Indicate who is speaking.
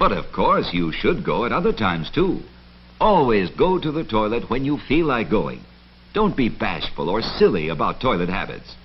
Speaker 1: But of course you should go at other times too. Always go to the toilet when you feel like going. Don't be bashful or silly about toilet habits.